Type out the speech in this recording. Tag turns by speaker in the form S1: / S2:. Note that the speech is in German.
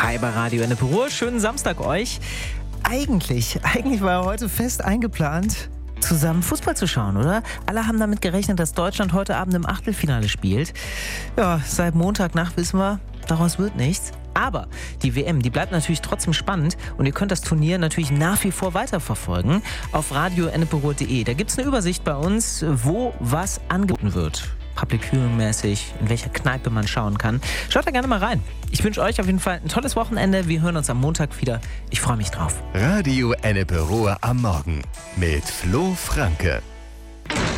S1: Hi bei Radio Ennepe. Schönen Samstag euch. Eigentlich war heute fest eingeplant, zusammen Fußball zu schauen, oder? Alle haben damit gerechnet, dass Deutschland heute Abend im Achtelfinale spielt. Ja, seit Montagnacht wissen wir, daraus wird nichts. Aber die WM, die bleibt natürlich trotzdem spannend und ihr könnt das Turnier natürlich nach wie vor weiterverfolgen auf radioennepe.de. Da gibt es eine Übersicht bei uns, wo was angeboten wird. Public Viewing mäßig, in welcher Kneipe man schauen kann. Schaut da gerne mal rein. Ich wünsche euch auf jeden Fall ein tolles Wochenende. Wir hören uns am Montag wieder. Ich freue mich drauf.
S2: Radio Ennepe am Morgen mit Flo Franke.